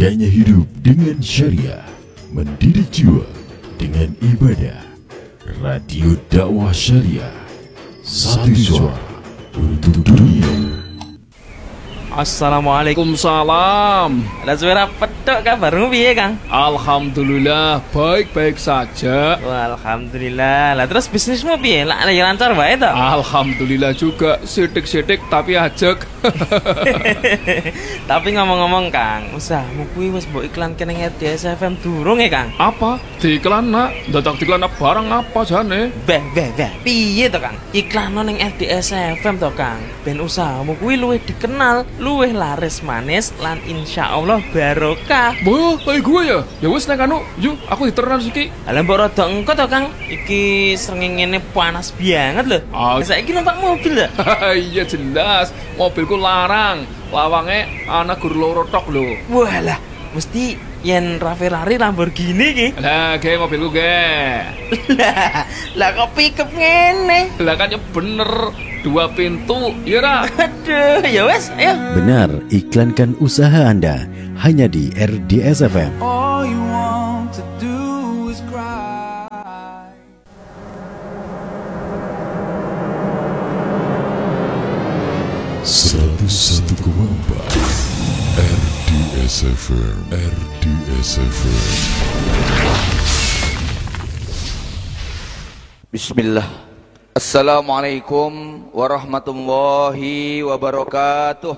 Gaya hidup dengan syariah, mendidik jiwa dengan ibadah. Radio dakwah syariah, satu suara untuk dunia. Assalamualaikum. Salam. Ada suara petok kabarmu piye, Kang? Alhamdulillah baik-baik saja. Wah, alhamdulillah. Lah terus bisnismu piye? Lah ya lancar wae to? Alhamdulillah juga, sidik-sidik tapi ajek. Tapi ngomong-ngomong, Kang, usahamu kuwi wis mbok iklan kene RDS FM durung ya, Kang? Apa? Diiklan nak? Dadak diiklan barang apa jane? Beh. Piye to, Kang? Iklan ning RDS FM to, Kang. Ben usahamu kuwi luwih dikenal, luwih laris manis lan insyaallah barokah. Wah, kayak gue ya? Ya wis nek anu, yuk aku diteran siki. Lah mbok rada engko to, Kang. Iki srengenge panas banget lho. Saiki numpak mobil lho. Iya jelas, mobilku larang. Lawange ana gur loro tok lho. Walah, mesti yen Ferrari Lamborghini ki. Lah, ge mobilku ge. Lah kok pickup ngene? Lah kan ya bener, 2 pintu, ya ra? Aduh, ya wes, ayo. Benar, iklankan usaha Anda hanya di RDS FM. All you want to do is cry. 101,4 RDS FM. Bismillah. Assalamualaikum warahmatullahi wabarakatuh.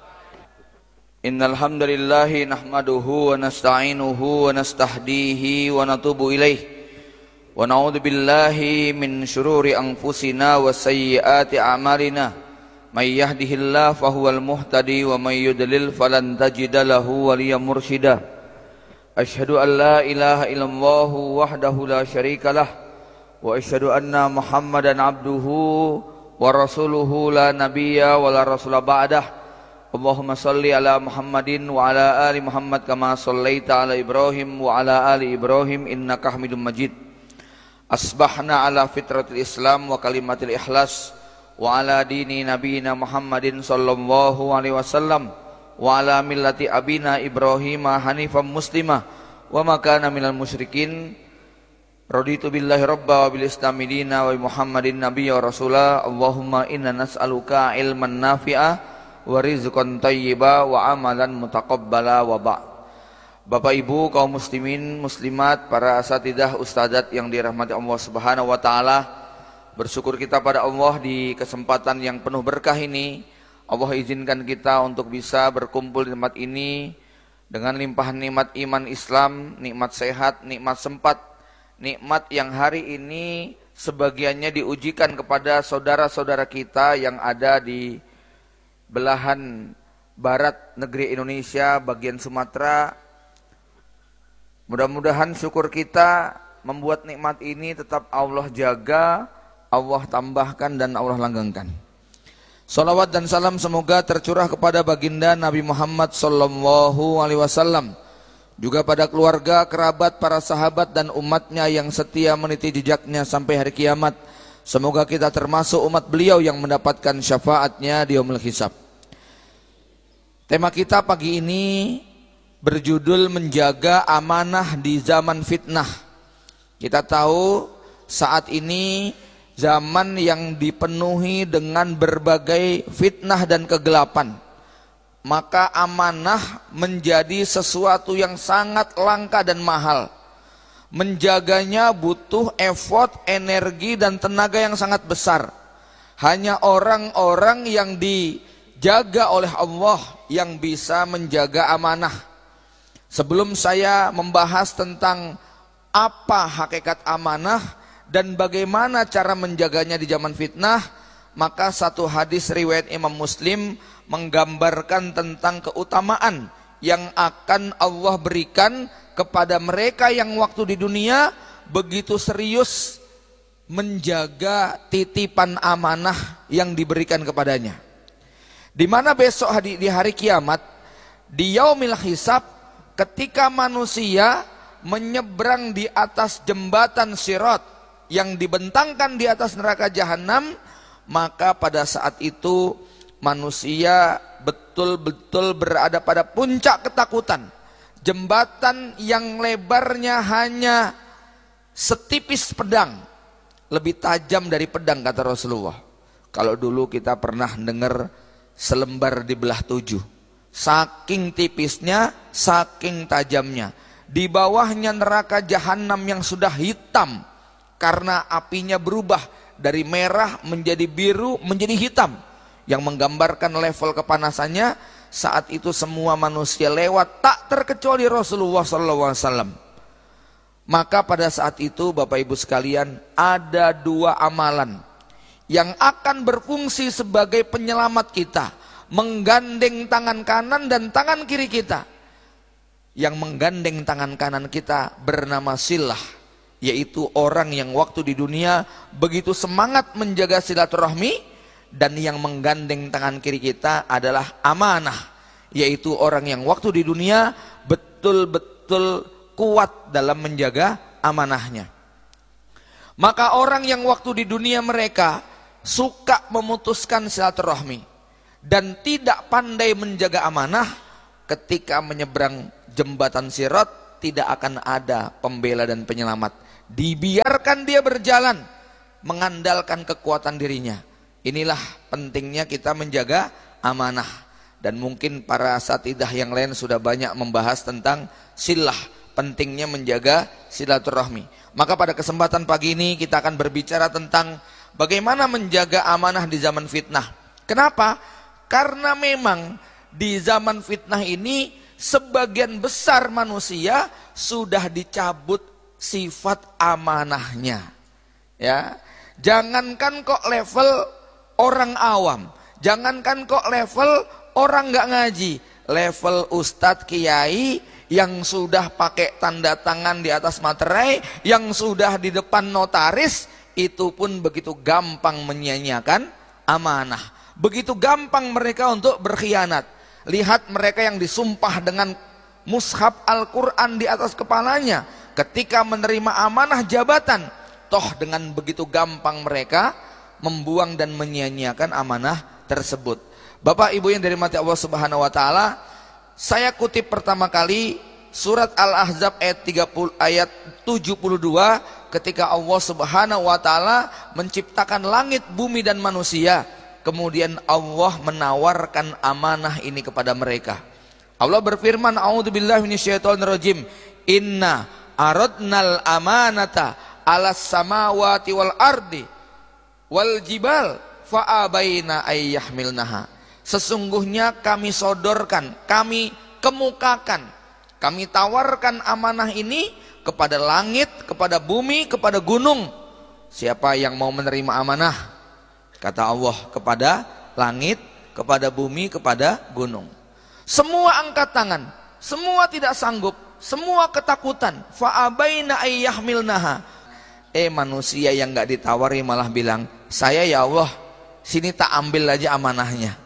Innal hamdalillahi nahmaduhu wa nasta'inuhu wa nastahdihi wa natubu ilaih. Wa na'udzu billahi min syururi anfusina wa sayyiati a'malina. May yahdihillahu fahuwal muhtadi wa may yudlil falan tajida lahu waliyyan mursyida. Asyhadu an la ilaha illallah wahdahu la syarikalah wa asyhadu anna Muhammadan abduhu wa rasuluhu la nabiyya wa la rasula ba'dah. Allahumma salli ala Muhammadin wa ala ali Muhammad kama sallaita ala Ibrahim wa ala ali Ibrahim innaka Hamidum Majid. Asbahna ala fitratil Islam wa kalimatil ikhlas wa ala dini nabiyina Muhammadin sallallahu alaihi wasallam wa ala millati abina Ibrahim hanifan muslimah wa ma kana minal musyrikin. Raditu billahi rabba wa bil islami dina wa Muhammadin nabiyya wa rasula. Allahumma inna nas'aluka ilman nafi'a wa rizqan thayyiba wa amalan mutaqabbala wa ba'. Bapak Ibu kaum muslimin muslimat, para asatidah ustadzat yang dirahmati Allah Subhanahu wa taala, bersyukur kita pada Allah di kesempatan yang penuh berkah ini. Allah izinkan kita untuk bisa berkumpul di tempat ini dengan limpahan nikmat iman Islam, nikmat sehat, nikmat sempat, nikmat yang hari ini sebagiannya diujikan kepada saudara-saudara kita yang ada di belahan barat negeri Indonesia, bagian Sumatera. Mudah-mudahan syukur kita membuat nikmat ini tetap Allah jaga, Allah tambahkan dan Allah langgengkan. Salawat dan salam semoga tercurah kepada baginda Nabi Muhammad sallallahu alaihi wasallam, juga pada keluarga, kerabat, para sahabat dan umatnya yang setia meniti jejaknya sampai hari kiamat. Semoga kita termasuk umat beliau yang mendapatkan syafaatnya di yaumul hisab. Tema kita pagi ini berjudul menjaga amanah di zaman fitnah. Kita tahu saat ini zaman yang dipenuhi dengan berbagai fitnah dan kegelapan. Maka amanah menjadi sesuatu yang sangat langka dan mahal. Menjaganya butuh effort, energi dan tenaga yang sangat besar. Hanya orang-orang yang dijaga oleh Allah yang bisa menjaga amanah. Sebelum saya membahas tentang apa hakikat amanah dan bagaimana cara menjaganya di zaman fitnah, maka satu hadis riwayat Imam Muslim menggambarkan tentang keutamaan yang akan Allah berikan kepada mereka yang waktu di dunia begitu serius menjaga titipan amanah yang diberikan kepadanya. Di mana besok di hari kiamat, di yaumil hisab, ketika manusia menyeberang di atas jembatan Sirat yang dibentangkan di atas neraka jahanam, maka pada saat itu manusia betul-betul berada pada puncak ketakutan Jembatan yang lebarnya hanya setipis pedang, lebih tajam dari pedang kata Rasulullah. Kalau dulu kita pernah dengar selembar dibelah 7. Saking tipisnya, saking tajamnya. Di bawahnya neraka jahanam yang sudah hitam karena apinya berubah dari merah menjadi biru menjadi hitam, yang menggambarkan level kepanasannya. Saat itu semua manusia lewat, tak terkecuali Rasulullah SAW. Maka pada saat itu Bapak Ibu sekalian, ada 2 amalan yang akan berfungsi sebagai penyelamat kita, menggandeng tangan kanan dan tangan kiri kita. Yang menggandeng tangan kanan kita bernama silah, yaitu orang yang waktu di dunia begitu semangat menjaga silaturahmi. Dan yang menggandeng tangan kiri kita adalah amanah, yaitu orang yang waktu di dunia betul-betul kuat dalam menjaga amanahnya. Maka orang yang waktu di dunia mereka suka memutuskan silaturahmi dan tidak pandai menjaga amanah, ketika menyeberang jembatan Sirat tidak akan ada pembela dan penyelamat. Dibiarkan dia berjalan mengandalkan kekuatan dirinya. Inilah pentingnya kita menjaga amanah. Dan mungkin para asatidah yang lain sudah banyak membahas tentang silah, pentingnya menjaga silaturahmi. Maka pada kesempatan pagi ini kita akan berbicara tentang bagaimana menjaga amanah di zaman fitnah. Kenapa? Karena memang di zaman fitnah ini sebagian besar manusia sudah dicabut sifat amanahnya. Ya, jangankan kok level orang awam, jangankan kok level orang nggak ngaji, level ustadz kiai yang sudah pakai tanda tangan di atas materai, yang sudah di depan notaris, itu pun begitu gampang menyia-nyiakan amanah, begitu gampang mereka untuk berkhianat. Lihat mereka yang disumpah dengan mushaf Al-Quran di atas kepalanya, ketika menerima amanah jabatan, toh dengan begitu gampang mereka membuang dan menyia-nyiakan amanah tersebut. Bapak Ibu yang dirahmati Allah Subhanahu wa taala, saya kutip pertama kali surat Al-Ahzab ayat 72 ketika Allah Subhanahu wa taala menciptakan langit, bumi dan manusia. Kemudian Allah menawarkan amanah ini kepada mereka. Allah berfirman, a'udzubillahi minasyaitonirrajim, inna aradnal amanata 'alas samawati wal ardi wal jibal fa'abaina ayyahmilnaha. Sesungguhnya kami sodorkan, kami kemukakan, kami tawarkan amanah ini kepada langit, kepada bumi, kepada gunung. Siapa yang mau menerima amanah? Kata Allah, kepada langit, kepada bumi, kepada gunung. Semua angkat tangan, semua tidak sanggup, semua ketakutan. Fa'abaina ayyahmilnaha. Manusia yang gak ditawari malah bilang, saya ya Allah, sini tak ambil aja amanahnya.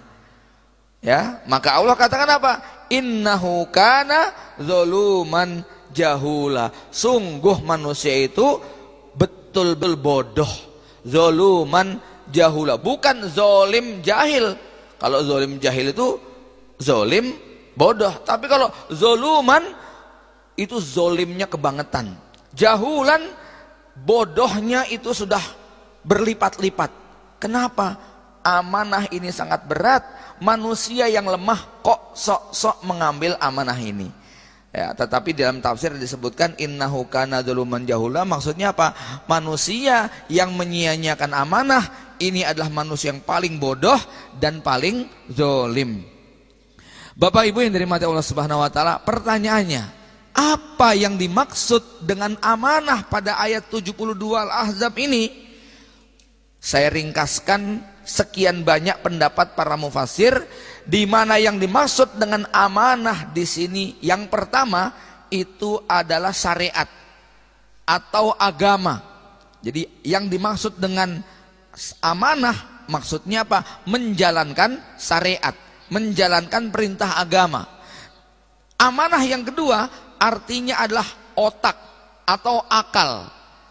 Ya, maka Allah katakan apa? Innahu kana zoluman jahula. Sungguh manusia itu betul-betul bodoh. Zoluman jahula, bukan zolim jahil. Kalau zolim jahil itu zolim bodoh, tapi kalau zoluman itu zolimnya kebangetan. Jahulan, bodohnya itu sudah berlipat-lipat. Kenapa? Amanah ini sangat berat. Manusia yang lemah kok sok-sok mengambil amanah ini. Ya, tetapi dalam tafsir disebutkan innahu kana dzuluman jahula. Maksudnya apa? Manusia yang menyia-nyiakan amanah ini adalah manusia yang paling bodoh dan paling zolim. Bapak Ibu yang dirahmati Allah Subhanahu wa taala, pertanyaannya, apa yang dimaksud dengan amanah pada ayat 72 Al-Ahzab ini? Saya ringkaskan sekian banyak pendapat para mufassir, di mana yang dimaksud dengan amanah di sini yang pertama itu adalah syariat atau agama. Jadi yang dimaksud dengan amanah maksudnya apa? Menjalankan syariat, menjalankan perintah agama. Amanah yang kedua artinya adalah otak atau akal.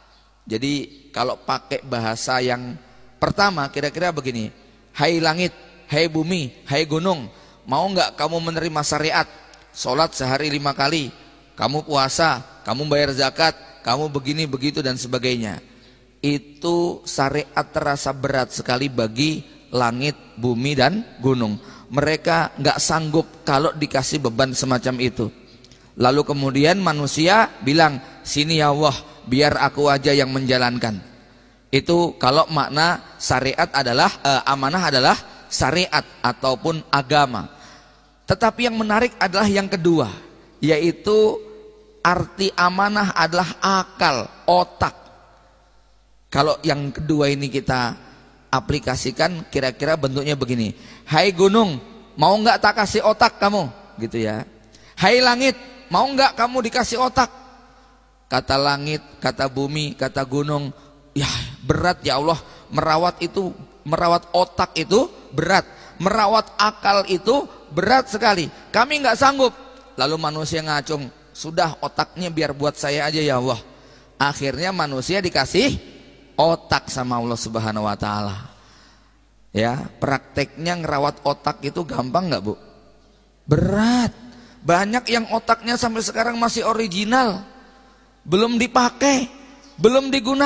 Jadi kalau pakai bahasa yang pertama kira-kira begini, hai langit, hai bumi, hai gunung, mau nggak kamu menerima syariat? sholat sehari 5 kali, kamu puasa, kamu bayar zakat, kamu begini begitu dan sebagainya. Itu syariat terasa berat sekali bagi langit, bumi dan gunung. Mereka nggak sanggup kalau dikasih beban semacam itu. Lalu kemudian manusia bilang, sini ya Allah, biar aku aja yang menjalankan. Itu kalau makna syariat adalah amanah adalah syariat ataupun agama. Tetapi yang menarik adalah yang kedua, yaitu arti amanah adalah akal, otak. Kalau yang kedua ini kita aplikasikan, kira-kira bentuknya begini. Hai gunung, mau nggak tak kasih otak kamu? Gitu ya. Hai langit, mau nggak kamu dikasih otak? Kata langit, kata bumi, kata gunung, ya berat ya Allah, merawat otak itu berat, merawat akal itu berat sekali, kami nggak sanggup. Lalu manusia ngacung, sudah otaknya biar buat saya aja ya Allah. Akhirnya manusia dikasih otak sama Allah Subhanahu wa taala. Ya, prakteknya ngerawat otak itu gampang nggak Bu? Berat. Banyak yang otaknya sampai sekarang masih original, belum dipakai, belum digunakan.